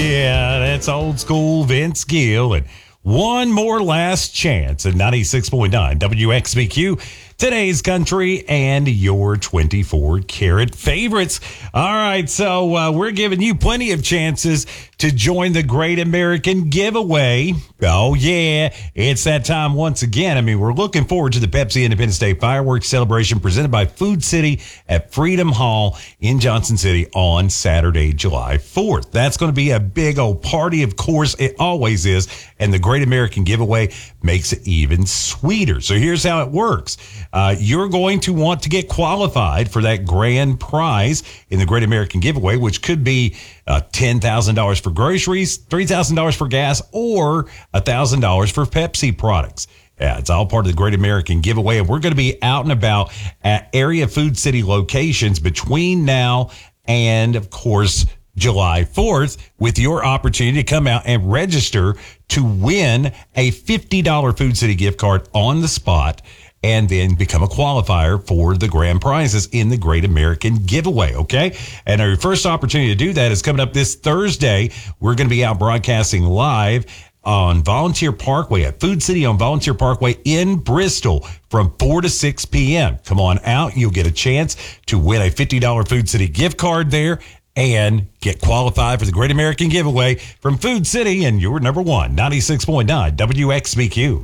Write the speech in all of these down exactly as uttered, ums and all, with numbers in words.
yeah, that's old school Vince Gill. And one more last chance at ninety-six point nine W X B Q. Today's country and your twenty-four karat favorites. All right, so uh, we're giving you plenty of chances to join the Great American Giveaway. Oh, yeah, it's that time once again. I mean, we're looking forward to the Pepsi Independence Day fireworks celebration presented by Food City at Freedom Hall in Johnson City on Saturday, July fourth. That's going to be a big old party, of course. It always is. And the Great American Giveaway makes it even sweeter. So here's how it works. Uh, you're going to want to get qualified for that grand prize in the Great American Giveaway, which could be uh, ten thousand dollars for groceries, three thousand dollars for gas, or one thousand dollars for Pepsi products. Yeah, it's all part of the Great American Giveaway, and we're going to be out and about at area Food City locations between now and, of course, July fourth, with your opportunity to come out and register to win a fifty dollars Food City gift card on the spot, and then become a qualifier for the grand prizes in the Great American Giveaway, okay? And our first opportunity to do that is coming up this Thursday. We're going to be out broadcasting live on Volunteer Parkway at Food City on Volunteer Parkway in Bristol from four to six p.m. Come on out. You'll get a chance to win a fifty dollars Food City gift card there and get qualified for the Great American Giveaway from Food City and your number one, ninety-six point nine W X B Q.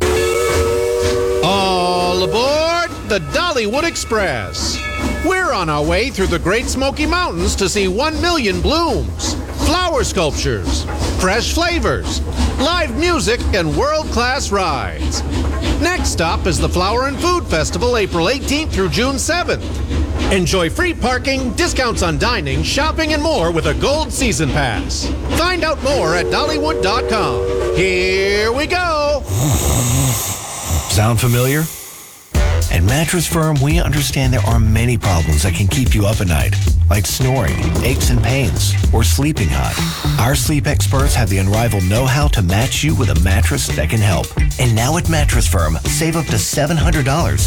All aboard the Dollywood Express. We're on our way through the Great Smoky Mountains to see one million blooms, flower sculptures, fresh flavors, live music, and world-class rides. Next stop is the Flower and Food Festival, April eighteenth through June seventh. Enjoy free parking, discounts on dining, shopping, and more with a Gold Season Pass. Find out more at Dollywood dot com. Here we go. Sound familiar? At Mattress Firm, we understand there are many problems that can keep you up at night, like snoring, aches and pains, or sleeping hot. Our sleep experts have the unrivaled know-how to match you with a mattress that can help. And now at Mattress Firm, save up to seven hundred dollars